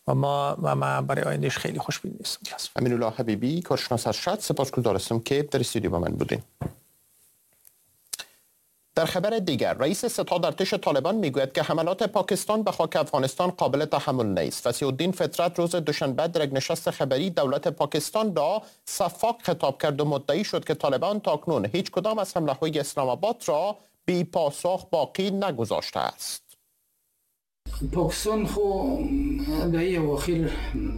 و ما برای آیندهش خیلی خوشبین نیستم. امین‌الله حبیبی، کارشناس ارشد، سپاسگزار هستم که در استودیو با من بودین. در خبر دیگر، رئیس ستاد ارتش طالبان میگوید که حملات پاکستان به خاک افغانستان قابل تحمل نیست. وصی‌الدین فطرت روز دوشنبه در یک نشست خبری دولت پاکستان را سفاق خطاب کرد و مدعی شد که طالبان تاکنون هیچ کدام از حمله‌های اسلام آباد را بی پاسخ باقی نگذاشته است. پاکستان خو در این اواخر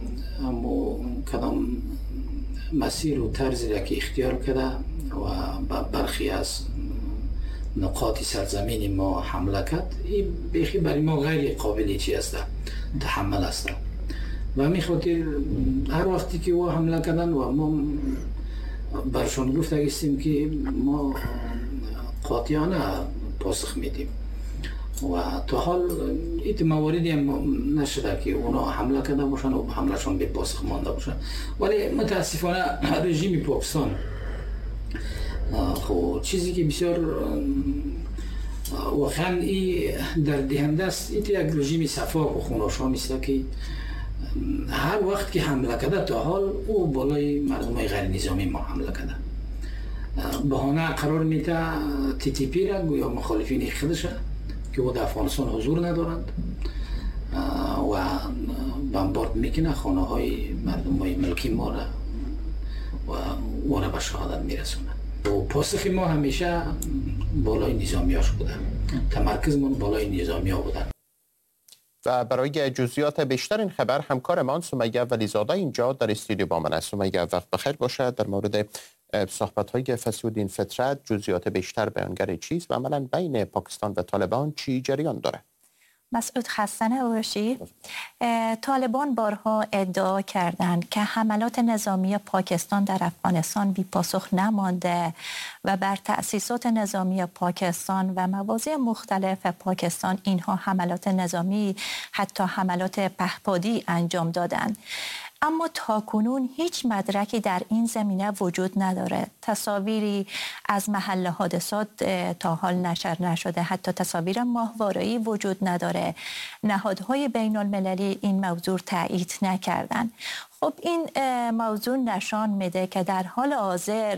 کدام مسیر و طرزی را که اختیار کرده و برخی از نقاط سرزمین ما حمله کرد، این بیخی برای ما غیر قابل چی است، تحمل است. و همین خاطر هر وقتی که او حمله کردن و ما برشان گفته هستیم که ما قاطعانه پاسخ میدیم و تا حال این مواردی هم نشده که اونا حمله کرده باشن و حملهشان به پاسخ مانده باشن. ولی متاسفانه رژیم پاکستان خب چیزی که بسیار واقعا این در دهنده است، این یک رژیم صفاق و خوناشام است که هر وقت که حمله کرده تا حال او بالای مردم غیر نظامی ما حمله کرده. بهانه قرار میده TTP را گویا مخالفین خودش که او در افغانستان حضور ندارند و بمبارد میکنه خانه های مردم های ملکی ما را و او را به شهادت میرسونه. و پاسخ ما همیشه بالای نظامیاش بوده، تمرکزمون بالای نظامی ها بوده. و برای جزئیات بیشتر این خبر همکارمان سمیه ولیزاده اینجا در استودیو با من است. سمیه، وقت بخیر باشد. در مورد صحبت‌های وصی‌الدین فطرت جزئیات بیشتر بیانگر چیست و عملاً بین پاکستان و طالبان چی جریان داره؟ مسعود خسته نباشی. طالبان بارها ادعا کردند که حملات نظامی پاکستان در افغانستان بی پاسخ نمانده و بر تأسیسات نظامی پاکستان و مواضع مختلف پاکستان اینها حملات نظامی، حتی حملات پهپادی انجام دادند. اما تاکنون هیچ مدرکی در این زمینه وجود نداره. تصاویری از محل حادثات تا حال نشر نشده، حتی تصاویر ماهواره‌ای وجود نداره. نهادهای بین المللی این موضوع تایید نکردن. خب این موضوع نشان میده که در حال حاضر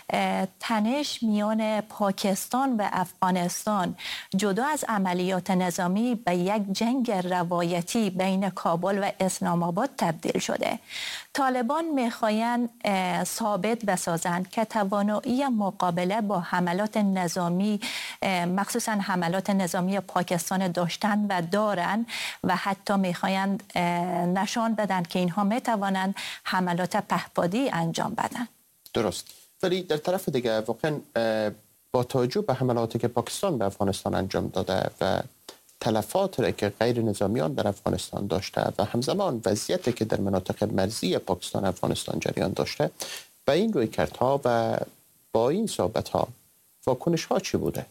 تنش میان پاکستان و افغانستان جدا از عملیات نظامی به یک جنگ روایتی بین کابل و اسلام آباد تبدیل شده. طالبان میخواین ثابت بسازند که توانایی مقابله با حملات نظامی، مخصوصا حملات نظامی پاکستان داشتن و دارن و حتی میخواین نشان بدن که اینها میتوانند حملات پهپادی انجام بدن. درست. ولی در طرف دیگه واقعا با توجه به حملاتی که پاکستان به افغانستان انجام داده و تلفاتی که غیر نظامیان در افغانستان داشته و همزمان وضعیتی که در مناطق مرزی پاکستان افغانستان جریان داشته، با این رویکردها و با این ثابت‌ها واکنش ها چی بوده؟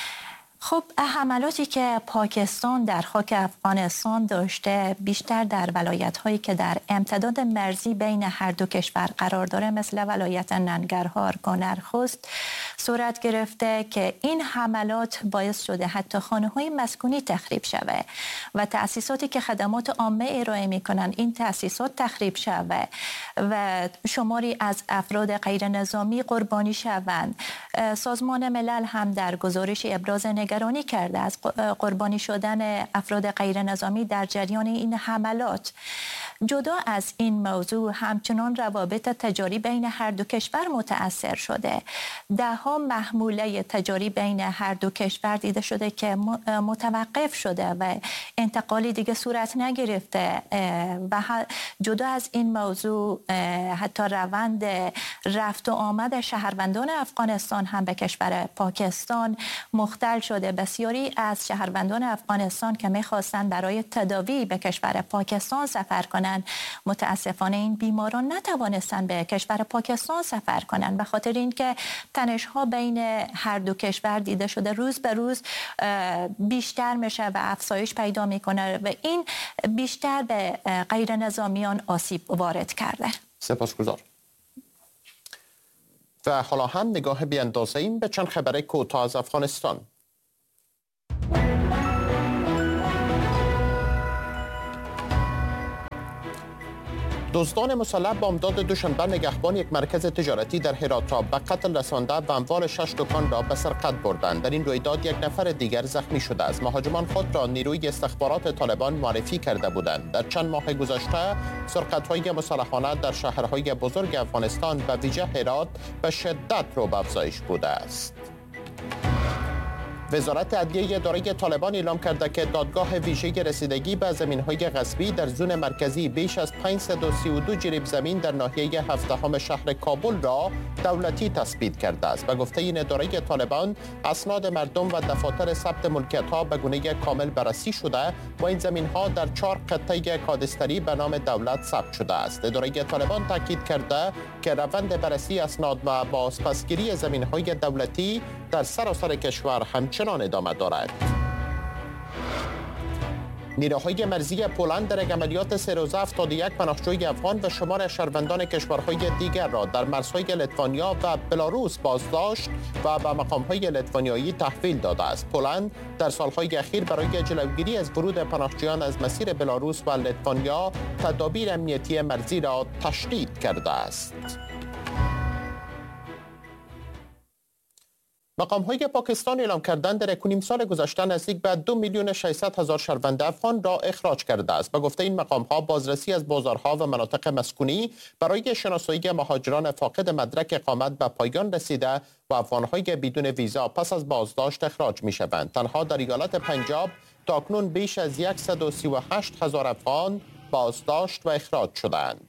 خب حملاتی که پاکستان در خاک افغانستان داشته بیشتر در ولایت‌هایی که در امتداد مرزی بین هر دو کشور قرار داره، مثل ولایت ننگرهار، گانرخست صورت گرفته که این حملات باعث شده حتی خانه‌های مسکونی تخریب شوه و تأسیساتی که خدمات عامه ارائه می‌کنند این تأسیسات تخریب شوه و شماری از افراد غیر نظامی قربانی شوند. سازمان ملل هم در گزارش ابراز نگرانی کرده از قربانی شدن افراد غیر نظامی در جریان این حملات. جدا از این موضوع همچنان روابط تجاری بین هر دو کشور متأثر شده. ده‌ها محموله تجاری بین هر دو کشور دیده شده که متوقف شده و انتقالی دیگه صورت نگرفته و جدا از این موضوع حتی روند رفت و آمد شهروندان افغانستان هم به کشور پاکستان مختل شده. بسیاری از شهروندان افغانستان که می‌خواستند برای تداوی به کشور پاکستان سفر کنند، متاسفانه این بیماران نتوانستند به کشور پاکستان سفر کنند به خاطر اینکه تنش‌ها بین هر دو کشور دیده شده روز به روز بیشتر میشه و افزایش پیدا میکنه و این بیشتر به غیر نظامیان آسیب وارد کرده. سپاسگزار. و حالا هم نگاه بیاندازیم به چند خبر کوتاه از افغانستان. دزدان مسلح بامداد دوشنبه نگهبان یک مرکز تجارتی در هرات را به قتل رسانده و اموال 6 دکان را به سرقت بردند. در این رویداد یک نفر دیگر زخمی شده است. مهاجمان خود را نیروی استخبارات طالبان معرفی کرده بودند. در چند ماه گذشته سرقت‌های مسلحانه در شهرهای بزرگ افغانستان به ویژه هرات به شدت رو به افزایش بوده است. وزارت عدلیه اداره طالبان اعلام کرده که دادگاه ویژه رسیدگی به زمین‌های غصبی در زون مرکزی بیش از 532 جریب زمین در ناحیه 17 شهر کابل را دولتی تثبیت کرده است. به گفته این اداره طالبان، اسناد مردم و دفاتر ثبت ملکیت‌ها به گونه کامل بررسی شده و این زمین‌ها در 4 قطعه کادستری به نام دولت ثبت شده است. اداره طالبان تاکید کرده که روند بررسی اسناد و بازپسگیری زمین‌های دولتی در سراسر کشور همچنان ادامه دارد. نیروهای مرزی پولند در یک عملیات 3 روزه 71 پناهجوی افغان و شمار شهروندان کشورهای دیگر را در مرزهای لیتوانیا و بلاروس بازداشت و به مقامهای لیتوانیایی تحویل داده است. پولند در سالهای اخیر برای جلوگیری از ورود پناهجویان از مسیر بلاروس و لیتوانیا تدابیر امنیتی مرزی را تشدید کرده است. مقام‌های پاکستان اعلام کردند در 1.5 سال گذشته نزدیک به 2,600,000 شهروند افغان را اخراج کرده است. به گفته این مقام‌ها، بازرسی از بازارها و مناطق مسکونی برای شناسایی مهاجران فاقد مدرک اقامت به پایان رسیده و افغان‌های بدون ویزا پس از بازداشت اخراج می‌شوند. تنها در ایالت پنجاب تاکنون بیش از 138,000 افغان بازداشت و اخراج شدند.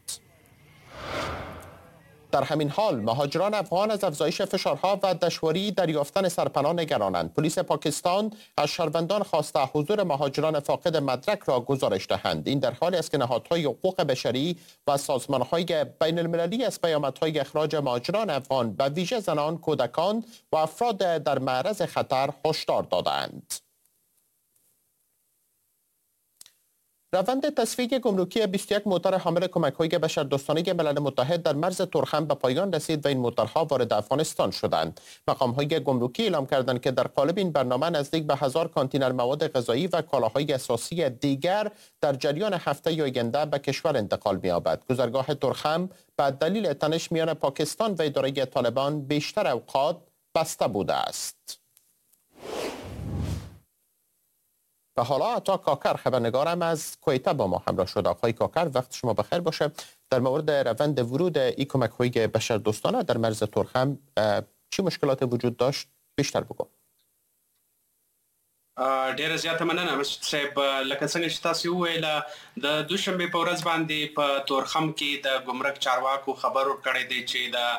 در همین حال مهاجران افغان از افزایش فشارها و دشواری در یافتن سرپناه نگرانند. پلیس پاکستان از شهروندان خواسته حضور مهاجران فاقد مدرک را گزارش دهند. این در حالی است که نهادهای حقوق بشری و سازمانهای بین المللی از پیامدهای اخراج مهاجران افغان به ویژه زنان، کودکان و افراد در معرض خطر هشدار دادند. روند تصفیه گمرکی 21 موتر حامل کمک‌های بشردوستانه ملل متحد در مرز ترخم به پایان رسید و این موترها وارد افغانستان شدند. مقام‌های گمرکی اعلام کردند که در قالب این برنامه نزدیک به 1000 کانتینر مواد غذایی و کالاهای اساسی دیگر در جریان هفته آینده به کشور انتقال می‌یابد. گذرگاه ترخم به دلیل تنش میان پاکستان و اداره طالبان بیشتر اوقات بسته بوده است. و حالا عطا کاکر خبرنگارم از کویته با ما همراه شد. آقای کاکر، وقت شما بخیر باشه. در مورد روند ورود این کمک‌های بشردوستانه در مرز ترخم چی مشکلات وجود داشت بیشتر بگو. ډیره زیاته مننه مسعود صاحب. لکه څنګه چې تاسو وویل د دوشنبه په ورځ باندې په تورخم کې د ګمرک چارواکو خبر ورکړی دی چې د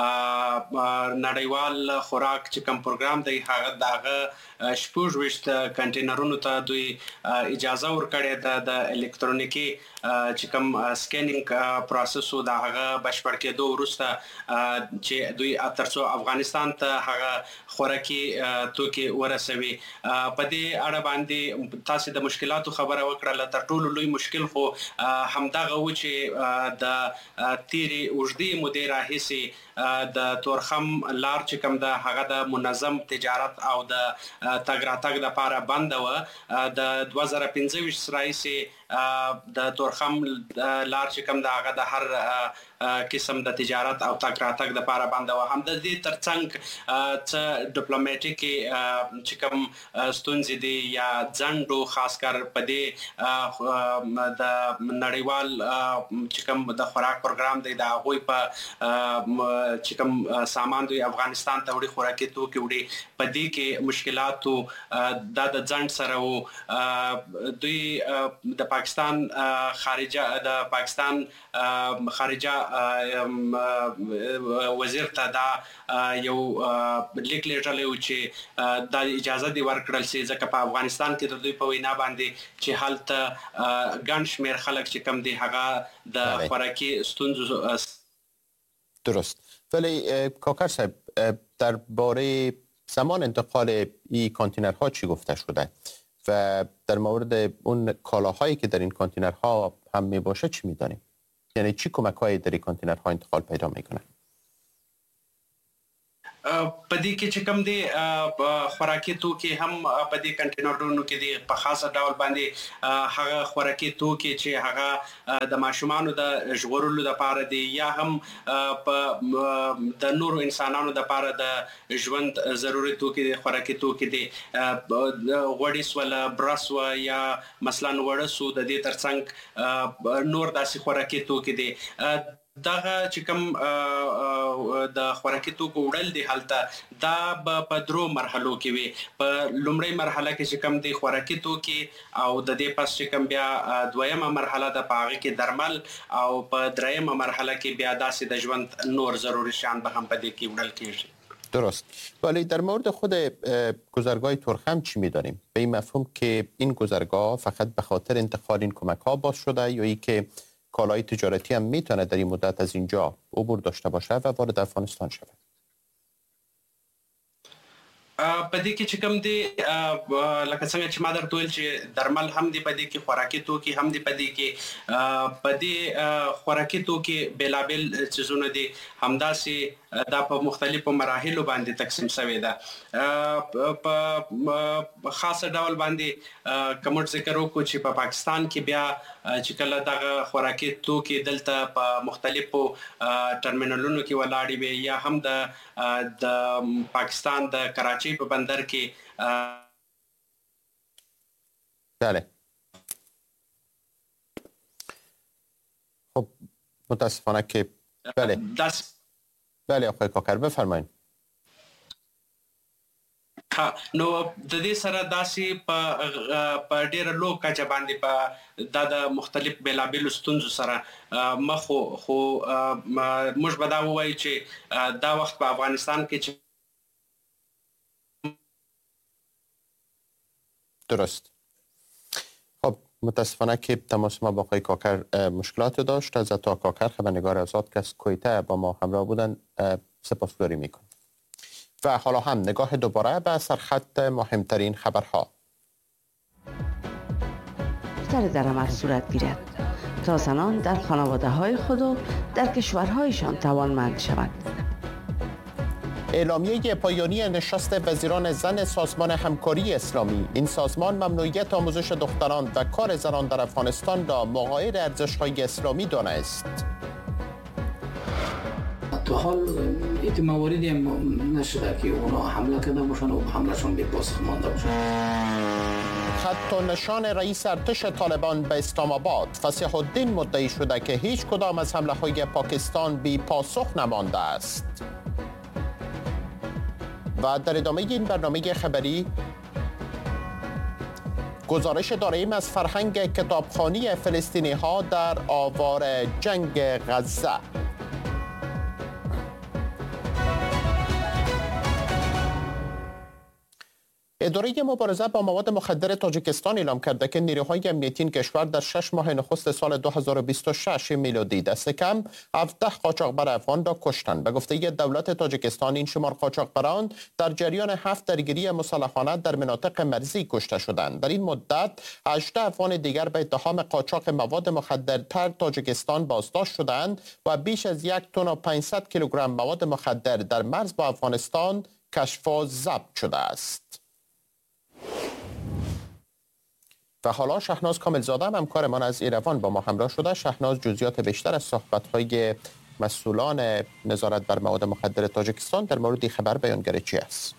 نړیوال خوراک چې کوم پروګرام دی هغه دغه 26 کنټینرونو ته دوی اجازه ورکړې ده د الکترونیکي چې کوم سکینینګ پروسس او دغه بشپړ کېدو وروسته چې دوی ترڅو افغانستان ته هغه خوراکي توکي ورسوي. په دې اړه باندې تاسو د مشکلاتو خبره وکړه. تر ټولو لوی مشکل خو همدغه و چې د تیری اوږدې مودې راهیسې د تورخم لار چې کوم د هغه د منظم تجارت او د تګ راتګ لپاره بند و. د 2025 راهیسې د تورخم لار چې کوم د هغه د هر قسم د تجارت او تګ راتګ لپاره بند و. هم د دې ترڅنګ چې ډیپلوماټیک چې کوم ستونزې دي یا ځنډو خاص کر په دې د نړیوال چې کوم د خوراک پروګرام دی د هغوی په چې کوم سامان دوی افغانستان ته وړي خوراکي توکي وړي په دې کې مشکلاتو د ځنډ سره وو. دوی د پاکستان خارجه وزیر ته دا یو لیک لیږلی و چې دا اجازه دی ورکړل شي ځکه په افغانستان کې د دوی په وینا باندې چې هلته ګڼ شمېر خلک چې کم دی هغه د خوراکي ستونزو. درست. ولی کاکر صاحب، درباره زمان انتقال این کانتینرها چی گفته شده و در مورد اون کالاهایی که در این کانتینرها هم می باشه چی می‌دانیم؟ یعنی چی کمک‌هایی در این کانتینرها انتقال پیدا می‌کنه؟ پدې کې چې کوم دي خوراکي توکي هم پدې کنټینرونو کې دي په خاصه ډول باندې هغه خوراکي توکي چې هغه د ماشومانو د ژغورلو لپاره دي یا هم د نورو انسانانو لپاره د ژوند ضروري توکي دي خوراکي توکي دي غوړي سوله براسو یا مثلا وړسو د دې ترڅنګ نور داسې خوراکي توکي دي دغه چې کوم د خوراکي توکو وړل دي هلته دا په درو مرحلو کې وي په لومړی مرحله کې چې کوم دي خوراکي توکي او د دې پس چې کوم بیا دویمه مرحله د پاغي کې درمل او په دریمه مرحله کې بیا داسې د ژوند نور ضروري شیان به هم په دې کې وړل کیږي. درست. ولی در مورد خود گذرگاه ترخم چی می‌دانیم؟ به این مفهوم که این گذرگاه فقط به خاطر انتقال این کمک‌ها باز شده یا اینکه کالای تجارتی هم میتونه در این مدت از اینجا عبور داشته باشه و وارد افغانستان شود؟ پدې کې چې کوم دي لکه څنګه چې ما درته ویل چې درمل هم دي پدې کې خوراکي توکي هم دي پدې کې پدې خوراکي توکي بلابل چیزونه دي همداسې دا په مختلفو مراحلو باندې تقسیم شوی ده په خاصه ډول باندې کوم ذکر وکړو چې په پاکستان کې بیا چې کله دغه خوراکي توکي دلته په مختلفو ټرمینلونو کې ولاړې وي یا هم د پاکستان د کراچي په بندر کې بله. خب متاسفانه که بله آقای کاکر بفرمایید. نو د دې سره داسې په ډېر لو کچه باندې په د مختلف بلابل ستونزو سره مخ خو موږ به دا وایو چې دا وخت په افغانستان کې درست. خب متاسفانه که تماس ما با آقای کاکر مشکلات داشت. از آقای کاکر خبرنگار آزاد که از کویته با ما همراه بودن سپاسگزاری میکنم. و حالا هم نگاه دوباره به سرخط مهمترین خبرها. در عمل صورت گیرد تا زنان در خانواده های خود و در کشورهایشان توانمند شوند. اعلامیه پایانی نشست وزیران زن سازمان همکاری اسلامی. این سازمان ممنوعیت آموزش دختران و کار زنان در افغانستان را مغایر ارزش‌های اسلامی دانست. تا حال این مواردی هم نشده که اونا حمله کرده باشن و حملهشون به پاسخ مانده باشن. خط و نشان رئیس ارتش طالبان به اسلام آباد. فصیح الدین مدعی شده که هیچ کدام از حمله‌های پاکستان بی پاسخ نمانده است. و در ادامه این برنامه خبری گزارش داریم از فرهنگ کتابخوانی فلسطینی ها در آوار جنگ غزه. اداره مبارزه با مواد مخدر تاجیکستان اعلام کرده که نیروهای امنیتی این کشور در 6 ماه نخست سال 2026 میلادی دست کم 17 قاچاقبر افغان را کشتند. به گفته دولت تاجیکستان این شمار قاچاقبران در جریان 7 درگیری مسلحانه در مناطق مرزی کشته شدند. در این مدت 18 افغان دیگر به اتهام قاچاق مواد مخدر در تاجیکستان بازداشت شدند و بیش از 1 تن و 500 کیلوگرم مواد مخدر در مرز با افغانستان کشف و ضبط شده است. و حالا شهناز کاملزاده همکارمان از ایروان با ما همراه شده. شهناز، جزئیات بیشتر از صحبت‌های مسئولان نظارت بر مواد مخدر تاجیکستان در مورد این خبر بیانگر چی است؟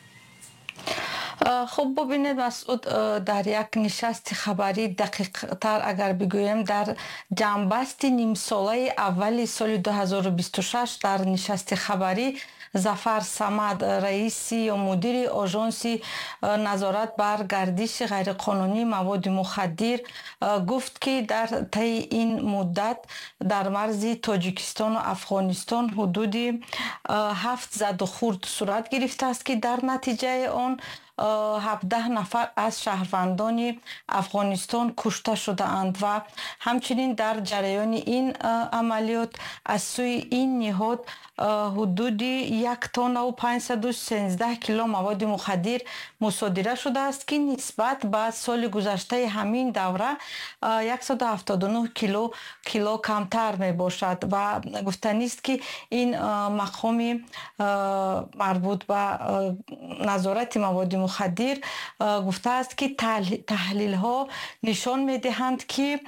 خب ببینید مسعود، در یک نشست خبری دقیق تر اگر بگویم در جنبست نیم ساله اول سال 2026 در نشست خبری ظفر صمد، رئیس یا مدیر آژانس نظارت بر گردش غیرقانونی مواد مخدر گفت که در طی این مدت در مرز تاجیکستان و افغانستان حدود 7 زد و خورد صورت گرفته است که در نتیجه آن 17 نفر از شهروندان افغانستان کشته شده‌اند و همچنین در جریان این عملیات از سوی این نهاد حدود 1 تن و 513 کیلو مواد مخدر مصادره شده است که نسبت به سال گذشته همین دوره 179 کیلو کمتر می باشد و گفتنی است که این مقام مربوط به نظارت مواد مخدر گفته است که تحلیل ها نشان می دهند که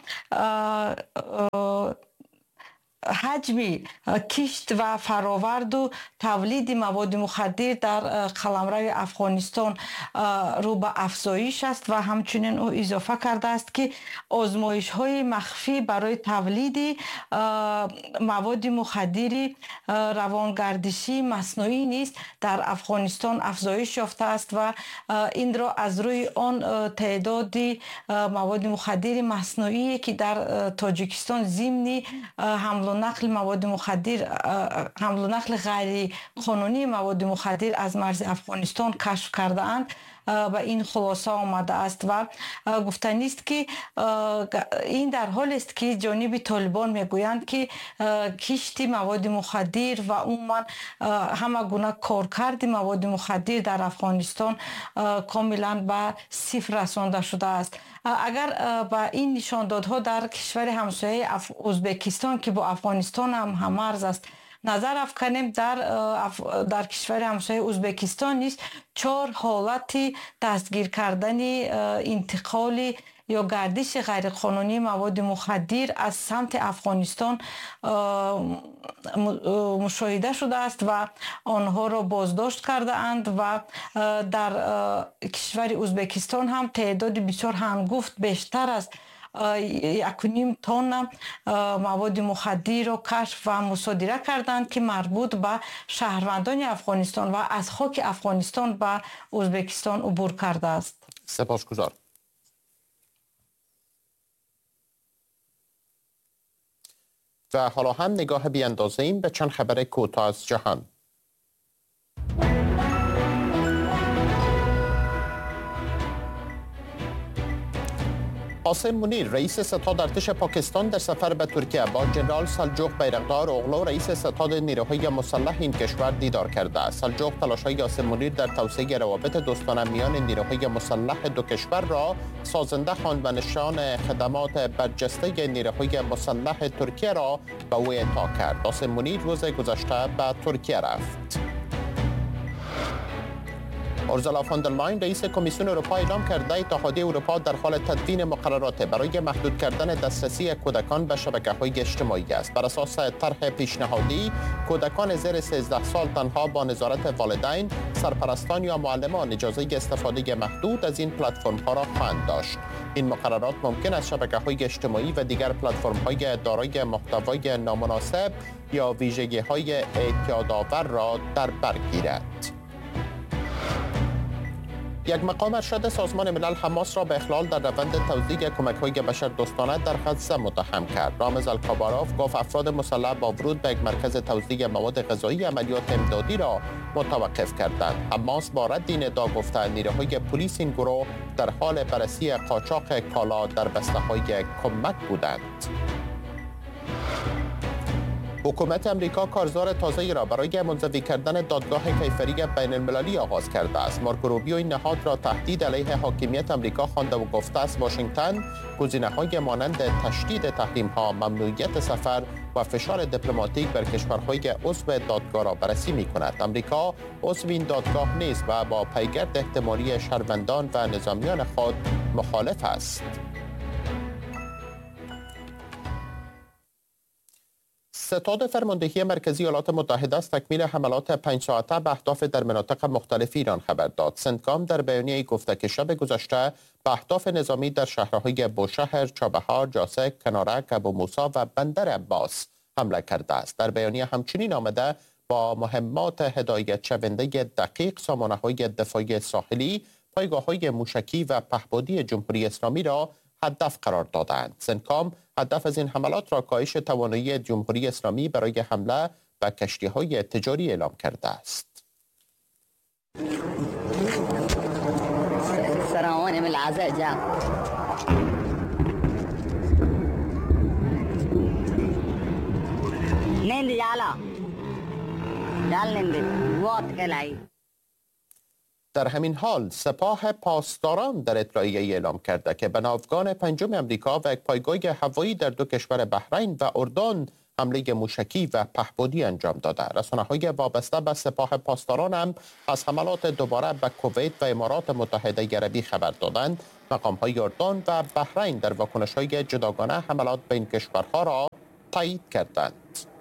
حجم کشت و فراورد و تولید مواد مخدر در قلمرو افغانستان رو به افزایش است و همچنین او اضافه کرده است که آزمایش های مخفی برای تولید مواد مخدر روانگردشی مصنوعی نیز در افغانستان افزایش یافته است و این را از روی آن تعداد مواد مخدر مصنوعی که در تاجیکستان ضمن حمل و نقل مواد مخدر حمل و نقل غیر قانونی مواد مخدر از مرز افغانستان کشف کرده اند و این خلاصه آمده است و گفتنی است که این در حال است که جانب طالبان میگویند که کشت مواد مخدر و عموما همه گونه کارکرد مواد مخدر در افغانستان کاملا به صفر رسانده شده است. اگر با این نشاندادها در کشور همسایه ازبکستان که با افغانستان هم همارز است نظر افکنیم در کشور همسایه ازبکستان نیز 4 حالت دستگیر کردن انتقال یا گردش غیرقانونی مواد مخدر از سمت افغانستان مشاهده شده است و آنها را بازداشت کرده اند و در کشور ازبکستان هم تعداد بسیار هنگفت بیشتر از 1.5 تن مواد مخدر را کشف و مصادره کردند که مربوط به شهروندان افغانستان و از خاک افغانستان به ازبکستان عبور کرده است. سپاسگزار. و حالا هم نگاه بیاندازیم به چند خبر کوتاه از جهان. قاسم منیر رئیس ستاد ارتش پاکستان در سفر به ترکیه با جنرال سلجوق بیرقدار اوغلو رئیس ستاد نیروهای مسلح این کشور دیدار کرده است. سلجوق تلاش‌های قاسم منیر در توسعه روابط دوستانه میان نیروهای مسلح دو کشور را سازنده خواند و نشان خدمات برجسته نیروهای مسلح ترکیه را به او اعطا کرد. قاسم منیر روز گذشته به ترکیه رفت. اورزولا فون در لاین رئیس کمیسیون اروپا اعلام کرده اتحادیه اروپا در حال تدوین مقررات برای محدود کردن دسترسی کودکان به شبکه‌های اجتماعی است. بر اساس طرح پیشنهادی کودکان زیر 13 سال تنها با نظارت والدین، سرپرستان یا معلمان اجازه استفاده محدود از این پلتفرم‌ها را خواهند داشت. این مقررات ممکن است شبکه‌های اجتماعی و دیگر پلتفرم‌های دارای محتوای نامناسب یا ویژگی‌های اعتیادآور را در بر گیرد. یک مقام ارشد سازمان ملل حماس را به اخلال در روند توزیع کمک‌های بشردوستانه در غزه متهم کرد. رامز الکاباروف گفت افراد مسلح با ورود به یک مرکز توزیع مواد غذایی عملیات امدادی را متوقف کردند. حماس با رد این ادعا گفته نیروهای پلیس این گروه در حال بررسی قاچاق کالا در بسته‌های کمک بودند. حکومت امریکا کارزار تازه‌ای را برای منزوی کردن دادگاه کیفری بین المللی آغاز کرده است. مارکو روبیو این نهاد را تهدید علیه حاکمیت امریکا خوانده و گفته است واشنگتن گزینه‌های مانند تشدید تحریم‌ها، ممنوعیت سفر و فشار دیپلماتیک بر کشورهای عضو دادگاه را بررسی می‌کند. امریکا عضو این دادگاه نیست و با پیگرد احتمالی شهروندان و نظامیان خود مخالف است. ستاد فرماندهی مرکزی ایالات متحده از تکمیل حملات 5 ساعته به اهداف در مناطق مختلف ایران خبر داد. سنتکام در بیانیه‌ای گفته که شب گذشته به اهداف نظامی در شهرهای بوشهر، چابهار، جاسک، کنارک، ابو موسی و بندر عباس حمله کرده است. در بیانیه همچنین آمده با مهمات هدایت شونده دقیق سامانه‌های دفاعی ساحلی، پایگاه‌های موشکی و پهپادی جمهوری اسلامی را هدف قرار دادند. سنتکام هدف از این حملات را کاهش توانایی جمهوری اسلامی برای حمله به کشتی‌های تجاری اعلام کرده است. من العزاء جاء نندي جالا جال نندي وات کلای. در همین حال سپاه پاسداران در اطلاعیه اعلام کرده که به ناوگان پنجم امریکا و یک پایگاه هوایی در دو کشور بحرین و اردن حمله موشکی و پهپادی انجام داده. رسانه‌های وابسته به سپاه پاسداران هم از حملات دوباره به کویت و امارات متحده عربی خبر دادند. مقام‌های اردن و بحرین در واکنش‌های جداگانه حملات بین کشورها را تایید کردند.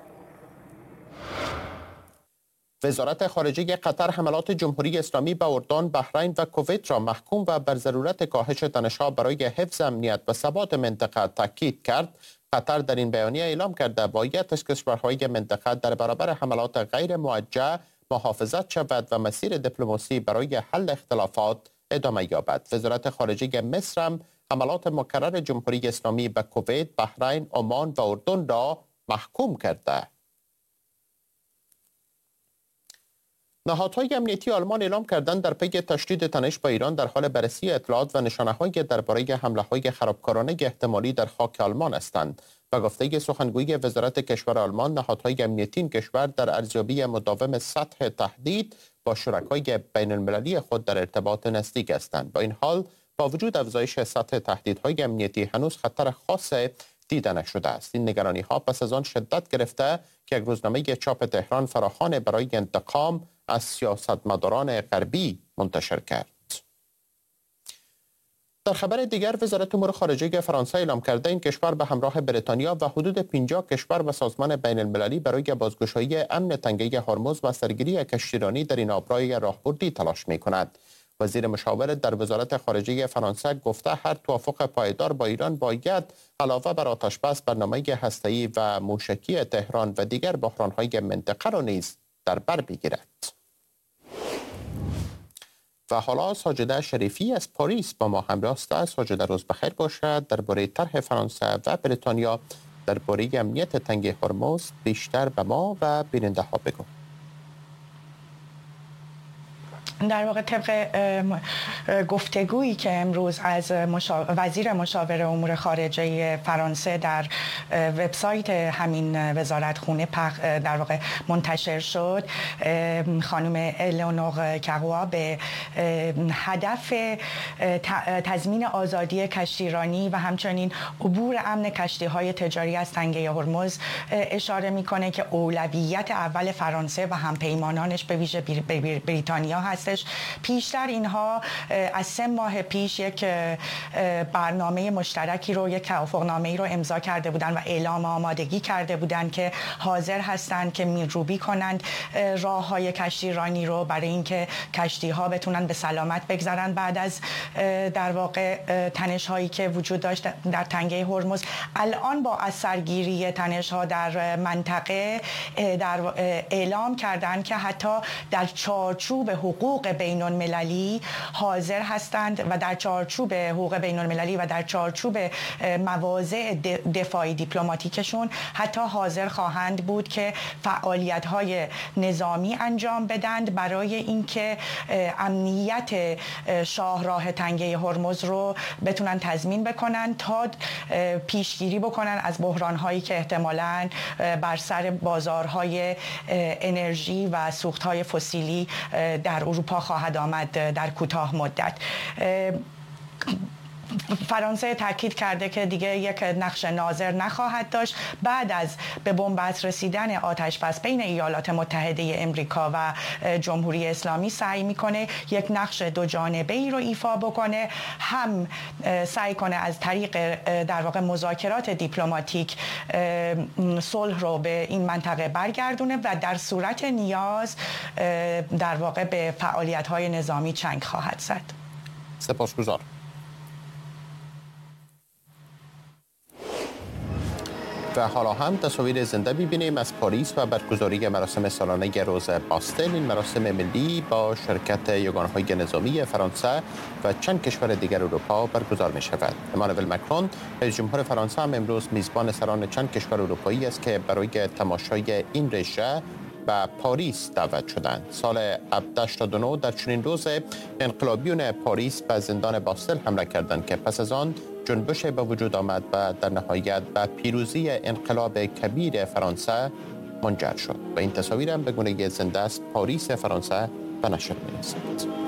وزارت خارجه قطر حملات جمهوری اسلامی به اردن، بحرین و کویت را محکوم و بر ضرورت کاهش تنش‌ها برای حفظ امنیت و ثبات منطقه تاکید کرد. قطر در این بیانیه اعلام کرده باید از کشورهای منطقه در برابر حملات غیر موجه محافظت شود و مسیر دیپلماسی برای حل اختلافات ادامه یابد. وزارت خارجه مصر هم حملات مکرر جمهوری اسلامی به کویت، بحرین، عمان و اردن را محکوم کرده. نهادهای امنیتی آلمان اعلام کردند در پی تشدید تنش با ایران در حال بررسی اطلاعات و نشانه‌های درباره حمله‌های خرابکارانه احتمالی در خاک آلمان هستند. به گفته سخنگوی وزارت کشور آلمان، نهادهای امنیتی این کشور در ارزیابی مداوم سطح تهدید با شرکای بین المللی خود در ارتباط نزدیک هستند. با این حال با وجود افزایش سطح تهدیدهای امنیتی هنوز خطر خاص دیده نشده است. این نگرانی‌ها پس از آن شدت گرفته که یک روزنامه چاپ تهران فراخوان برای انتقام از سیاستمداران غربی منتشر کرد. در خبر دیگر وزارت امور خارجه فرانسه اعلام کرده این کشور به همراه بریتانیا و حدود 50 کشور و سازمان بین المللی برای بازگشایی امن تنگه هرمز و سرگیری کشتیرانی در این آبراه راهبردی تلاش می کند. وزیر مشاور در وزارت خارجه فرانسه گفته هر توافق پایدار با ایران باید علاوه بر آتشبس برنامه هسته‌ای و موشکی تهران و دیگر بحران‌های منطقه را نیز در بر بگیرد. و حالا ساجده شریفی از پاریس با ما همراه است. ساجده روز بخیر باشد. درباره طرح فرانسه و بریتانیا درباره امنیت تنگه هرمز بیشتر به ما و بیننده ها بگو. در واقع طبق گفتگویی که امروز از وزیر مشاور امور خارجه فرانسه در وبسایت همین وزارتخونه در واقع منتشر شد، خانم الئونور کاغوا به هدف تضمین آزادی کشتیرانی و همچنین عبور امن کشتی‌های تجاری از تنگه هرمز اشاره می‌کنه که اولویت اول فرانسه و همپیمانانش به ویژه بریتانیا هست. پیشتر اینها از 3 ماه پیش یک برنامه مشترکی رو، یک توافقنامه‌ای رو امضا کرده بودند و اعلام آمادگی کرده بودند که حاضر هستند که میلروبی کنند راه‌های کشتیرانی رو برای اینکه کشتی‌ها بتونن به سلامت بگذرن بعد از در واقع تنش‌هایی که وجود داشت در تنگه هرمز. الان با اثرگیری تنش‌ها در منطقه اعلام کردند که حتی در چارچوب حقوق بین المللی حاضر هستند و در چارچوب حقوق بین المللی و در چارچوب مواضع دفاعی دیپلماتیکشون حتی حاضر خواهند بود که فعالیت‌های نظامی انجام بدند برای اینکه امنیت شاهراه تنگه هرمز رو بتونن تضمین بکنن تا پیشگیری بکنن از بحران‌هایی که احتمالاً بر سر بازارهای انرژی و سوخت‌های فسیلی در اروپا خواهد آمد در کوتاه مدت. فرانسه تاکید کرده که دیگه یک نقش ناظر نخواهد داشت. بعد از به بنبست رسیدن آتشبس بین ایالات متحده امریکا و جمهوری اسلامی سعی میکنه یک نقش دو جانبه‌ای رو ایفا بکنه، هم سعی کنه از طریق در واقع مذاکرات دیپلماتیک صلح رو به این منطقه برگردونه و در صورت نیاز در واقع به فعالیت‌های نظامی چنگ خواهد زد. سپاسگزار. و حالا هم تصاویر زنده ببینیم از پاریس و برگزاری مراسم سالانه روز باستل. این مراسم ملی با شرکت یگانه‌های نظامی فرانسه و چند کشور دیگر اروپا برگزار می شود. امانوئل مکرون رئیس جمهور فرانسه هم امروز میزبان سران چند کشور اروپایی است که برای تماشای این رژه به پاریس دعوت شدند. سال 1789 در چنین روز انقلابیون پاریس به زندان باستل حمله کردند که پس از آن جنبش به وجود آمد و در نهایت به پیروزی انقلاب کبیر فرانسه منجر شد و این تصاویر هم به گونه زنده است پاریس فرانسه به نشر می‌رسد.